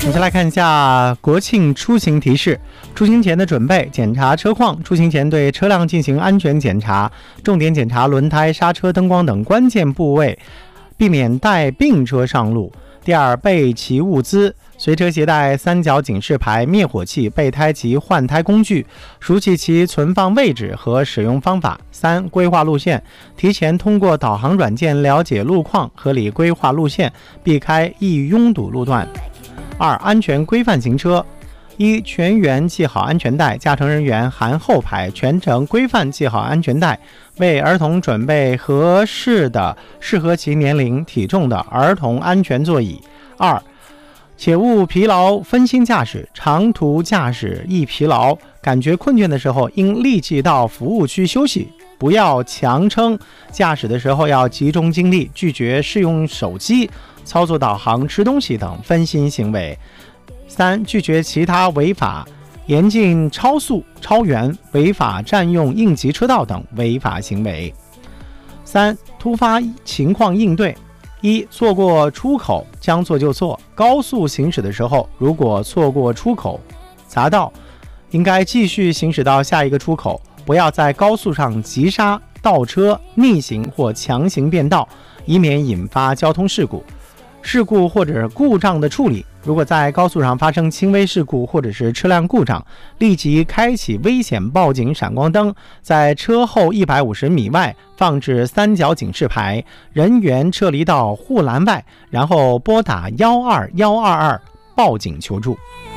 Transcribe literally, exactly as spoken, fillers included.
们先来看一下国庆出行提示。出行前的准备：检查车况，出行前对车辆进行安全检查，重点检查轮胎、刹车、灯光等关键部位，避免带病车上路。第二，备齐物资，随车携带三角警示牌、灭火器、备胎及换胎工具，熟悉其存放位置和使用方法。三、规划路线，提前通过导航软件了解路况，合理规划路线，避开易拥堵路段。二、安全规范行车。一、全员系好安全带，驾乘人员含后排，全程规范系好安全带，为儿童准备合适的、适合其年龄体重的儿童安全座椅。二、切勿疲劳分心驾驶，长途驾驶易疲劳，感觉困倦的时候应立即到服务区休息，不要强撑，驾驶的时候要集中精力，拒绝使用手机、操作导航、吃东西等分心行为。三、拒绝其他违法、严禁超速、超员、违法占用应急车道等违法行为。三、突发情况应对。一、错过出口将错就错，高速行驶的时候，如果错过出口匝道，应该继续行驶到下一个出口，不要在高速上急刹、倒车、逆行或强行变道，以免引发交通事故。事故或者故障的处理，如果在高速上发生轻微事故或者是车辆故障，立即开启危险报警闪光灯，在车后一百五十米外放置三角警示牌，人员撤离到护栏外，然后拨打一二一二二报警求助。